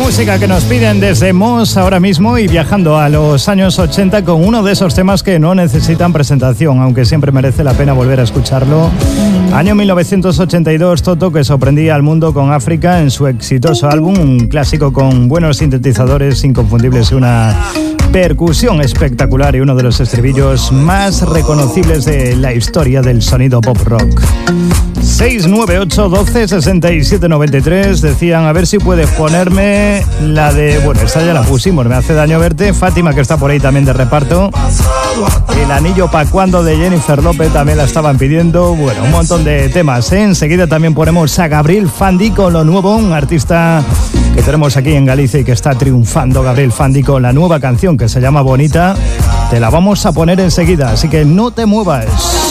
Música que nos piden desde Mos ahora mismo y viajando a los años 80 con uno de esos temas que no necesitan presentación, aunque siempre merece la pena volver a escucharlo. Año 1982, Toto, que sorprendía al mundo con África en su exitoso álbum, un clásico con buenos sintetizadores inconfundibles y una percusión espectacular y uno de los estribillos más reconocibles de la historia del sonido pop rock. 698 12 67 93 decían a ver si puedes ponerme la de... Bueno, esta ya la pusimos, Me hace daño verte. Fátima, que está por ahí también de reparto. El anillo pa' cuando de Jennifer López también la estaban pidiendo. Bueno, un montón de temas, ¿eh? Enseguida también ponemos a Gabriel Fandi con lo nuevo, un artista que tenemos aquí en Galicia y que está triunfando. Gabriel Fandi con la nueva canción que se llama Bonita. Te la vamos a poner enseguida, así que no te muevas.